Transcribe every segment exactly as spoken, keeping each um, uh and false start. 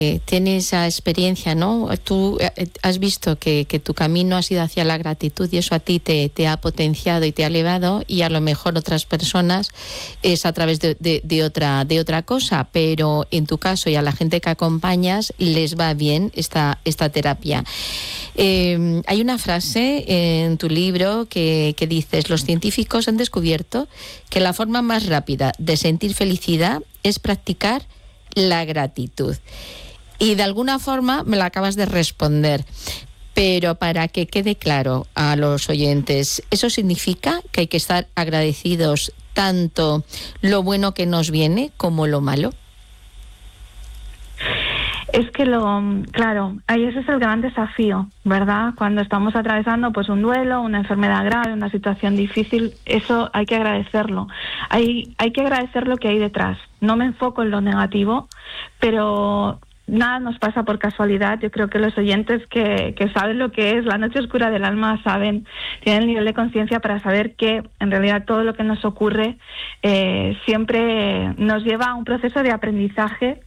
Eh, tienes esa experiencia, ¿no? Tú eh, has visto que, que tu camino ha sido hacia la gratitud y eso a ti te, te ha potenciado y te ha elevado, y a lo mejor otras personas es a través de, de, de otra de otra cosa, pero en tu caso y a la gente que acompañas les va bien esta, esta terapia. Eh, hay una frase en tu libro que, que dices: los científicos han descubierto que la forma más rápida de sentir felicidad es practicar la gratitud. Y de alguna forma me la acabas de responder, pero para que quede claro a los oyentes, ¿eso significa que hay que estar agradecidos tanto lo bueno que nos viene como lo malo? Es que lo, claro, ahí ese es el gran desafío, ¿verdad? Cuando estamos atravesando pues un duelo, una enfermedad grave, una situación difícil, eso hay que agradecerlo. Hay, hay que agradecer lo que hay detrás. No me enfoco en lo negativo, pero nada nos pasa por casualidad. Yo creo que los oyentes que, que saben lo que es la noche oscura del alma saben, tienen el nivel de conciencia para saber que en realidad todo lo que nos ocurre eh, siempre nos lleva a un proceso de aprendizaje.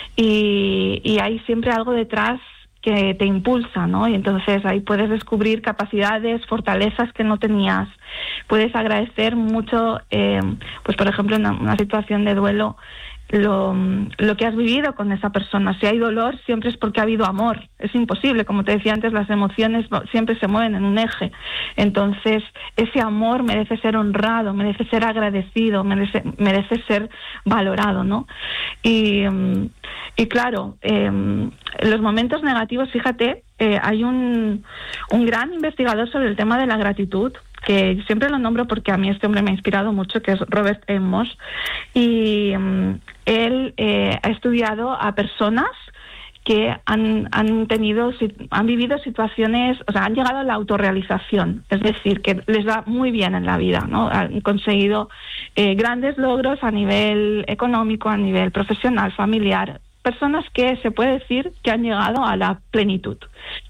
Y, y hay siempre algo detrás que te impulsa, ¿no? Y entonces ahí puedes descubrir capacidades, fortalezas que no tenías. Puedes agradecer mucho, eh, pues por ejemplo, en una, una situación de duelo, lo, lo que has vivido con esa persona. Si hay dolor, siempre es porque ha habido amor. Es imposible, como te decía antes, las emociones siempre se mueven en un eje. Entonces, ese amor merece ser honrado, merece ser agradecido, merece, merece ser valorado, ¿no? Y, y claro, eh, los momentos negativos, fíjate, eh, hay un, un gran investigador sobre el tema de la gratitud, que siempre lo nombro porque a mí este hombre me ha inspirado mucho, que es Robert Emmons, y um, él eh, ha estudiado a personas que han, han tenido, han vivido situaciones, o sea, han llegado a la autorrealización, es decir, que les va muy bien en la vida, ¿no? Han conseguido eh, grandes logros a nivel económico, a nivel profesional, familiar, personas que se puede decir que han llegado a la plenitud.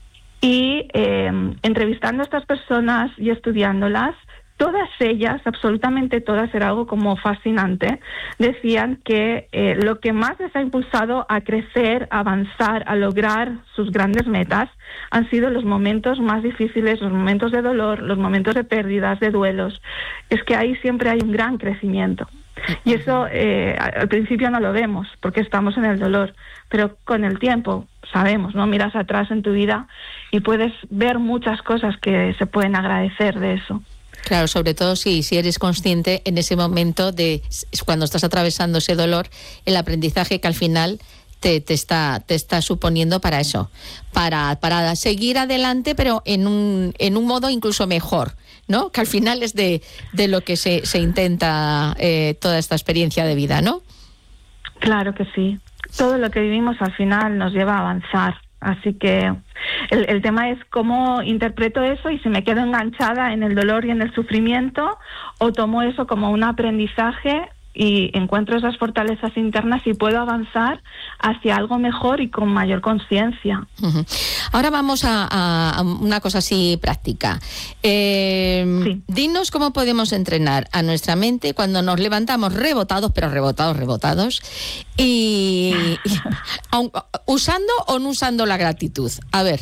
Y eh, entrevistando a estas personas y estudiándolas, todas ellas, absolutamente todas, era algo como fascinante, decían que eh, lo que más les ha impulsado a crecer, a avanzar, a lograr sus grandes metas, han sido los momentos más difíciles, los momentos de dolor, los momentos de pérdidas, de duelos. Es que ahí siempre hay un gran crecimiento. Y eso eh, al principio no lo vemos porque estamos en el dolor, pero con el tiempo sabemos, ¿no? Miras atrás en tu vida y puedes ver muchas cosas que se pueden agradecer de eso. Claro, sobre todo si, si eres consciente en ese momento de cuando estás atravesando ese dolor, el aprendizaje que al final te, te está te está suponiendo para eso, para para seguir adelante, pero en un en un modo incluso mejor, ¿no? Que al final es de, de lo que se, se intenta eh, toda esta experiencia de vida, ¿no? Claro que sí. Todo lo que vivimos al final nos lleva a avanzar. Así que el, el tema es cómo interpreto eso y si me quedo enganchada en el dolor y en el sufrimiento o tomo eso como un aprendizaje y encuentro esas fortalezas internas y puedo avanzar hacia algo mejor y con mayor conciencia. Uh-huh. Ahora vamos a, a, a una cosa así práctica. Eh, sí. Dinos cómo podemos entrenar a nuestra mente cuando nos levantamos rebotados, pero rebotados, rebotados, y, y aun, usando o no usando la gratitud. A ver.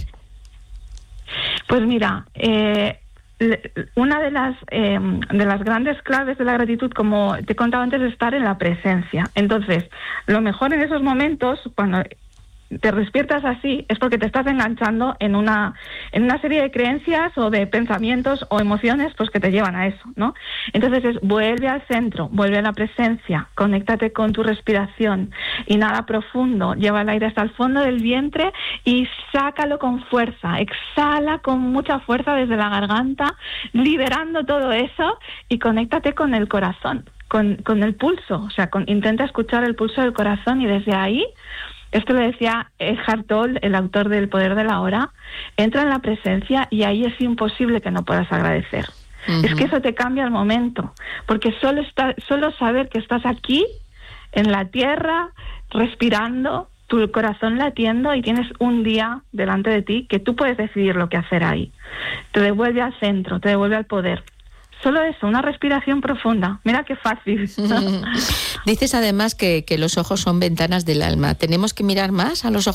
Pues mira, eh, una de las eh, de las grandes claves de la gratitud, como te contaba antes, es estar en la presencia. Entonces, lo mejor en esos momentos, cuando te despiertas así, es porque te estás enganchando en una en una serie de creencias o de pensamientos o emociones pues que te llevan a eso, ¿no? Entonces es vuelve al centro, vuelve a la presencia, conéctate con tu respiración, inhala profundo, lleva el aire hasta el fondo del vientre y sácalo con fuerza, exhala con mucha fuerza desde la garganta, liberando todo eso y conéctate con el corazón, con, con el pulso, o sea, con, intenta escuchar el pulso del corazón y desde ahí. Esto lo decía Eckhart Tolle, el autor del Poder de la Hora, entra en la presencia y ahí es imposible que no puedas agradecer. Uh-huh. Es que eso te cambia el momento, porque solo, está, solo saber que estás aquí, en la tierra, respirando, tu corazón latiendo y tienes un día delante de ti que tú puedes decidir lo que hacer ahí. Te devuelve al centro, te devuelve al poder. Solo eso, una respiración profunda. Mira qué fácil. Dices además que, que los ojos son ventanas del alma. ¿Tenemos que mirar más a los ojos